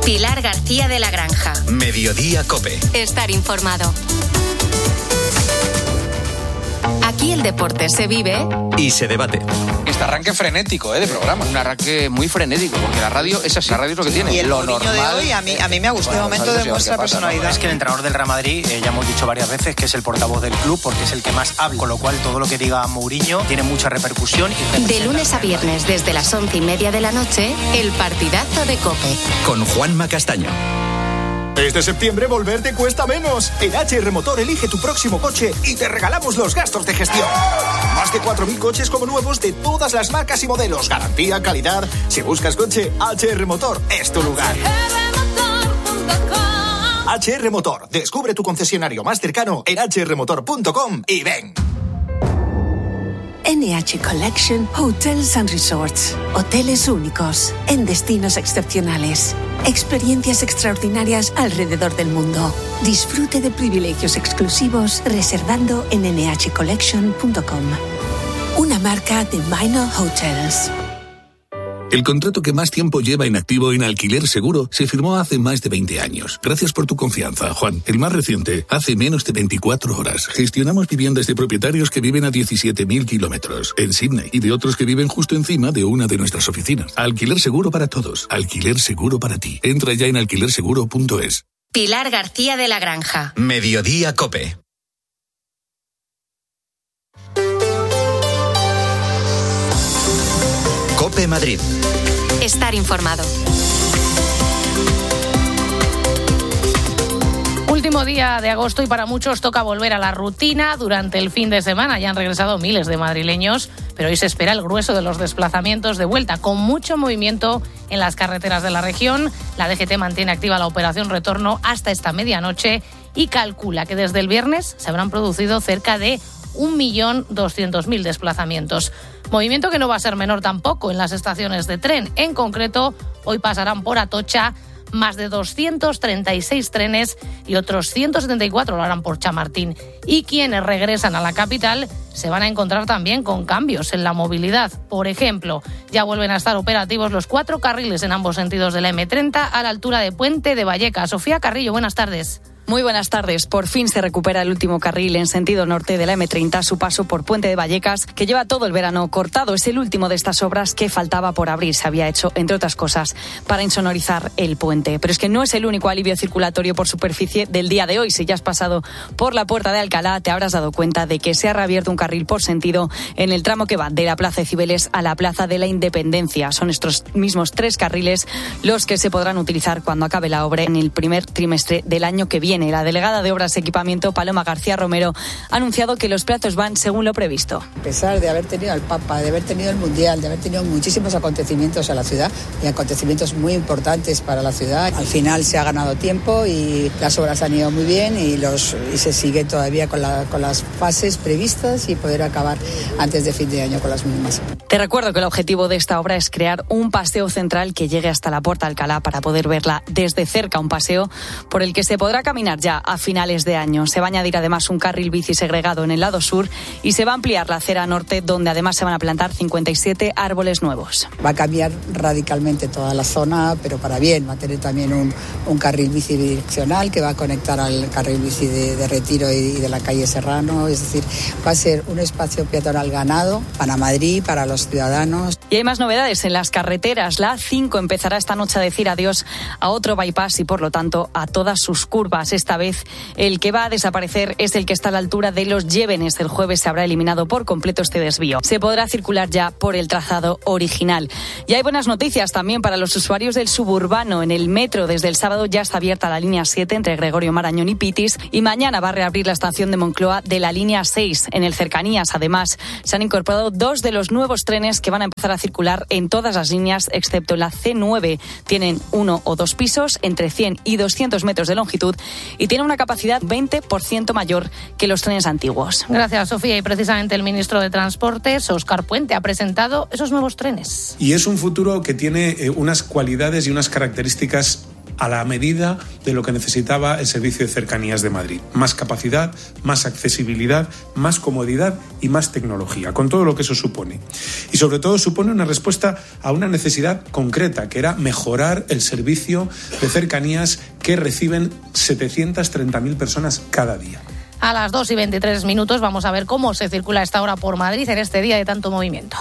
Pilar García de la Granja. Mediodía COPE. Estar informado. Aquí el deporte se vive y se debate. Este arranque frenético de programa. Un arranque muy frenético, porque la radio es así. La radio es lo que tiene. Y el lo Mourinho normal. De hoy, a mí me ha gustado. Momento demuestra personalidad. Es que el entrenador del Real Madrid, ya hemos dicho varias veces que es el portavoz del club porque es el que más habla. Con lo cual, todo lo que diga Mourinho tiene mucha repercusión. De lunes a viernes, desde las 11:30 de la noche, el partidazo de COPE. Con Juanma Castaño. Este septiembre volver te cuesta menos. En HR Motor elige tu próximo coche y te regalamos los gastos de gestión. Más de 4.000 coches como nuevos de todas las marcas y modelos. Garantía, calidad. Si buscas coche, HR Motor es tu lugar. HR Motor. Descubre tu concesionario más cercano en hrmotor.com y ven. NH Collection Hotels and Resorts. Hoteles únicos, en destinos excepcionales. Experiencias extraordinarias alrededor del mundo. Disfrute de privilegios exclusivos reservando en nhcollection.com. Una marca de Minor Hotels. El contrato que más tiempo lleva inactivo en Alquiler Seguro se firmó hace más de 20 años. Gracias por tu confianza, Juan. El más reciente, hace menos de 24 horas. Gestionamos viviendas de propietarios que viven a 17.000 kilómetros en Sydney y de otros que viven justo encima de una de nuestras oficinas. Alquiler Seguro para todos. Alquiler Seguro para ti. Entra ya en alquilerseguro.es. Pilar García de la Granja. Mediodía COPE. COPE Madrid. Estar informado. Último día de agosto y para muchos toca volver a la rutina durante el fin de semana. Ya han regresado miles de madrileños, pero hoy se espera el grueso de los desplazamientos de vuelta, con mucho movimiento en las carreteras de la región. La DGT mantiene activa la operación retorno hasta esta medianoche y calcula que desde el viernes se habrán producido cerca de 1.200.000 desplazamientos. Movimiento que no va a ser menor tampoco en las estaciones de tren. En concreto, hoy pasarán por Atocha más de 236 trenes y otros 174 lo harán por Chamartín. Y quienes regresan a la capital se van a encontrar también con cambios en la movilidad. Por ejemplo, ya vuelven a estar operativos los 4 carriles en ambos sentidos de la M30 a la altura de Puente de Vallecas. Sofía Carrillo, buenas tardes. Muy buenas tardes. Por fin se recupera el último carril en sentido norte de la M30 a su paso por Puente de Vallecas, que lleva todo el verano cortado. Es el último de estas obras que faltaba por abrir. Se había hecho, entre otras cosas, para insonorizar el puente. Pero es que no es el único alivio circulatorio por superficie del día de hoy. Si ya has pasado por la Puerta de Alcalá, te habrás dado cuenta de que se ha reabierto un carril por sentido en el tramo que va de la Plaza de Cibeles a la Plaza de la Independencia. Son estos mismos 3 carriles los que se podrán utilizar cuando acabe la obra en el primer trimestre del año que viene. La delegada de Obras y Equipamiento, Paloma García Romero, ha anunciado que los plazos van según lo previsto. A pesar de haber tenido al Papa, de haber tenido el Mundial, de haber tenido muchísimos acontecimientos a la ciudad y acontecimientos muy importantes para la ciudad, al final se ha ganado tiempo y las obras han ido muy bien y se sigue todavía con las fases previstas y poder acabar antes de fin de año con las mismas. Te recuerdo que el objetivo de esta obra es crear un paseo central que llegue hasta la Puerta de Alcalá para poder verla desde cerca, un paseo por el que se podrá caminar ya a finales de año. Se va a añadir además un carril bici segregado en el lado sur y se va a ampliar la acera norte, donde además se van a plantar 57 árboles nuevos. Va a cambiar radicalmente toda la zona, pero para bien. Va a tener también un carril bici bidireccional que va a conectar al carril bici de Retiro y de la calle Serrano. Es decir, va a ser un espacio peatonal ganado para Madrid, para los ciudadanos. Y hay más novedades en las carreteras. La A5 empezará esta noche a decir adiós a otro bypass y por lo tanto a todas sus curvas. Esta vez el que va a desaparecer es el que está a la altura de Los Llévenes. El jueves se habrá eliminado por completo este desvío. Se podrá circular ya por el trazado original. Y hay buenas noticias también para los usuarios del suburbano. En el metro desde el sábado ya está abierta la línea 7 entre Gregorio Marañón y Pitis y mañana va a reabrir la estación de Moncloa de la línea 6. En el Cercanías además se han incorporado 2 de los nuevos trenes que van a empezar a circular en todas las líneas excepto en la C9. Tienen 1 o 2 pisos entre 100 y 200 metros de longitud y tiene una capacidad 20% mayor que los trenes antiguos. Gracias, Sofía. Y precisamente el ministro de Transportes, Óscar Puente, ha presentado esos nuevos trenes. Y es un futuro que tiene unas cualidades y unas características a la medida de lo que necesitaba el Servicio de Cercanías de Madrid. Más capacidad, más accesibilidad, más comodidad y más tecnología, con todo lo que eso supone. Y sobre todo supone una respuesta a una necesidad concreta, que era mejorar el servicio de cercanías que reciben 730.000 personas cada día. A las 2:23 vamos a ver cómo se circula a esta hora por Madrid en este día de tanto movimiento.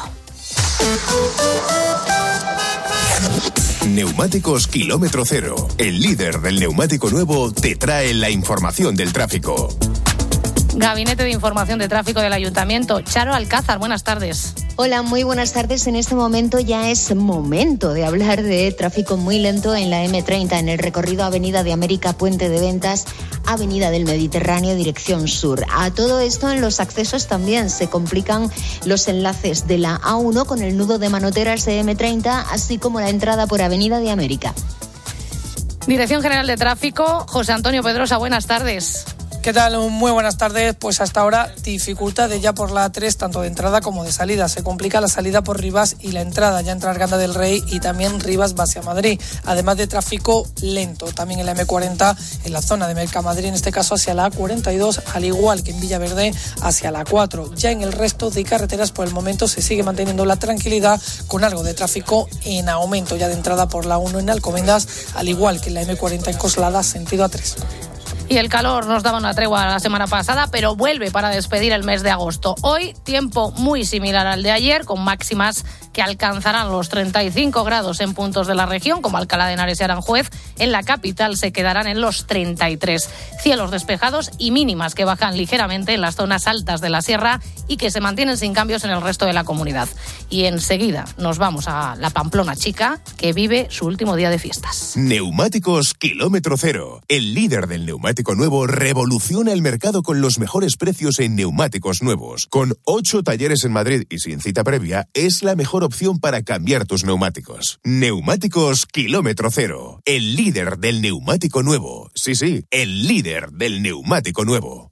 Neumáticos Kilómetro Cero, el líder del neumático nuevo, te trae la información del tráfico. Gabinete de Información de Tráfico del Ayuntamiento. Charo Alcázar, buenas tardes. Hola, muy buenas tardes. En este momento ya es momento de hablar de tráfico muy lento en la M30, en el recorrido Avenida de América, Puente de Ventas, Avenida del Mediterráneo, dirección sur. A todo esto, en los accesos también se complican los enlaces de la A1 con el nudo de manoteras de M30, así como la entrada por Avenida de América. Dirección General de Tráfico, José Antonio Pedrosa, buenas tardes. ¿Qué tal? Muy buenas tardes. Pues hasta ahora dificultades ya por la A3, tanto de entrada como de salida. Se complica la salida por Rivas y la entrada ya entre Arganda del Rey y también Rivas hacia Madrid. Además de tráfico lento también en la M40, en la zona de Mercamadrid, en este caso hacia la A42, al igual que en Villaverde hacia la A4. Ya en el resto de carreteras por el momento se sigue manteniendo la tranquilidad, con algo de tráfico en aumento ya de entrada por la 1 en Alcobendas, al igual que en la M40 en Coslada, sentido A3. Y el calor nos daba una tregua la semana pasada, pero vuelve para despedir el mes de agosto. Hoy, tiempo muy similar al de ayer, con máximas que alcanzarán los 35 grados en puntos de la región, como Alcalá de Henares y Aranjuez. En la capital se quedarán en los 33. Cielos despejados y mínimas que bajan ligeramente en las zonas altas de la sierra y que se mantienen sin cambios en el resto de la comunidad. Y enseguida nos vamos a la Pamplona chica, que vive su último día de fiestas. Neumáticos Kilómetro Cero, el líder del neumático nuevo, revoluciona el mercado con los mejores precios en neumáticos nuevos. Con 8 talleres en Madrid y sin cita previa, es la mejor opción para cambiar tus neumáticos. Neumáticos Kilómetro Cero, el líder del neumático nuevo. Sí, el líder del neumático nuevo.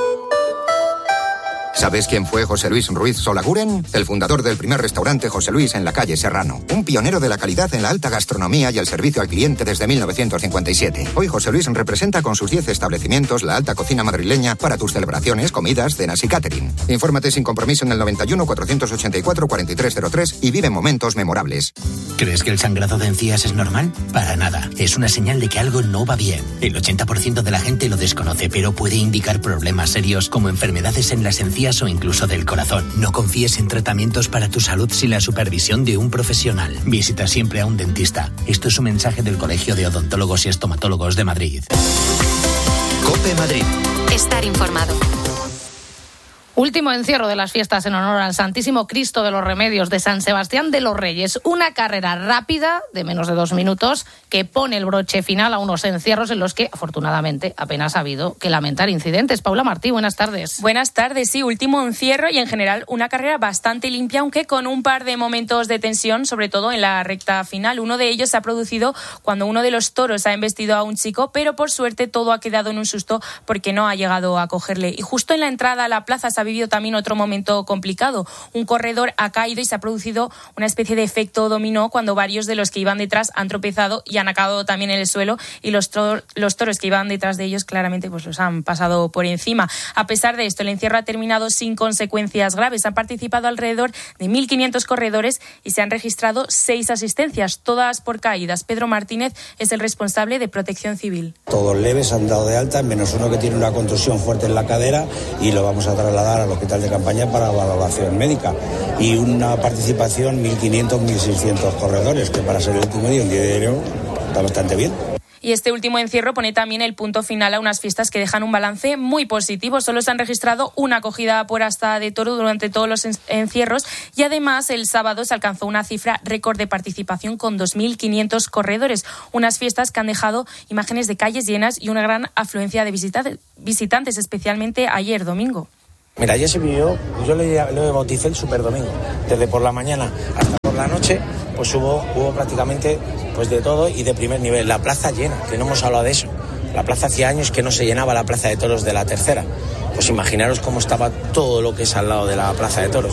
¿Sabes quién fue José Luis Ruiz Solaguren? El fundador del primer restaurante José Luis en la calle Serrano. Un pionero de la calidad en la alta gastronomía y el servicio al cliente desde 1957. Hoy José Luis representa con sus 10 establecimientos la alta cocina madrileña para tus celebraciones, comidas, cenas y catering. Infórmate sin compromiso en el 91 484 4303 y vive momentos memorables. ¿Crees que el sangrado de encías es normal? Para nada. Es una señal de que algo no va bien. El 80% de la gente lo desconoce, pero puede indicar problemas serios como enfermedades en las encías o incluso del corazón. No confíes en tratamientos para tu salud sin la supervisión de un profesional. Visita siempre a un dentista. Esto es un mensaje del Colegio de Odontólogos y Estomatólogos de Madrid. COPE Madrid. Estar informado. Último encierro de las fiestas en honor al Santísimo Cristo de los Remedios de San Sebastián de los Reyes. Una carrera rápida de menos de 2 minutos que pone el broche final a unos encierros en los que, afortunadamente, apenas ha habido que lamentar incidentes. Paula Martí, buenas tardes. Buenas tardes, sí, último encierro y en general una carrera bastante limpia, aunque con un par de momentos de tensión, sobre todo en la recta final. Uno de ellos se ha producido cuando uno de los toros ha embestido a un chico, pero por suerte todo ha quedado en un susto porque no ha llegado a cogerle. Y justo en la entrada a la plaza se ha vivido también otro momento complicado. Un corredor ha caído y se ha producido una especie de efecto dominó cuando varios de los que iban detrás han tropezado y han acabado también en el suelo, y los toros que iban detrás de ellos claramente pues los han pasado por encima. A pesar de esto, el encierro ha terminado sin consecuencias graves. Han participado alrededor de 1.500 corredores y se han registrado 6 asistencias, todas por caídas. Pedro Martínez es el responsable de Protección Civil. Todos leves, han dado de alta, menos uno que tiene una contusión fuerte en la cadera, y lo vamos a trasladar al hospital de campaña para valoración médica. Y una participación 1.500, 1.600 corredores, que para ser el último día, un día de enero, está bastante bien. Y este último encierro pone también el punto final a unas fiestas que dejan un balance muy positivo. Solo se han registrado una acogida por asta de toro durante todos los encierros, y además el sábado se alcanzó una cifra récord de participación con 2.500 corredores. Unas fiestas que han dejado imágenes de calles llenas y una gran afluencia de visitantes, especialmente ayer domingo. Mira, ayer se vivió, yo le bauticé el superdomingo. Desde por la mañana hasta por la noche, pues hubo prácticamente pues de todo y de primer nivel. La plaza llena, que no hemos hablado de eso. La plaza hacía años que no se llenaba, la plaza de toros de la Tercera. Pues imaginaros cómo estaba todo lo que es al lado de la plaza de toros.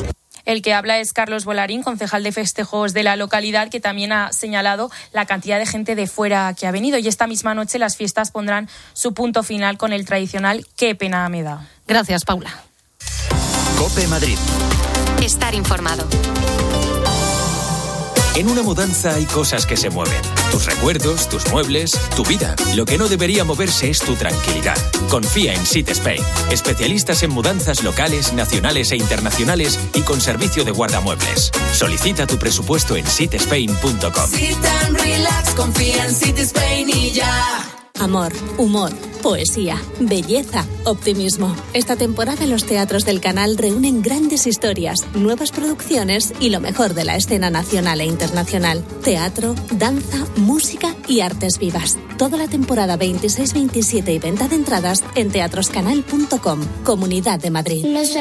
El que habla es Carlos Volarín, concejal de festejos de la localidad, que también ha señalado la cantidad de gente de fuera que ha venido. Y esta misma noche las fiestas pondrán su punto final con el tradicional Qué pena me da. Gracias, Paula. COPE Madrid. Estar informado. En una mudanza hay cosas que se mueven. Tus recuerdos, tus muebles, tu vida. Lo que no debería moverse es tu tranquilidad. Confía en Sit Spain. Especialistas en mudanzas locales, nacionales e internacionales y con servicio de guardamuebles. Solicita tu presupuesto en sitspain.com. Sit and relax, confía en Sit Spain y ya. Amor, humor, poesía, belleza, optimismo. Esta temporada los teatros del canal reúnen grandes historias, nuevas producciones y lo mejor de la escena nacional e internacional. Teatro, danza, música y artes vivas. Toda la temporada 26-27 y venta de entradas en teatroscanal.com. Comunidad de Madrid.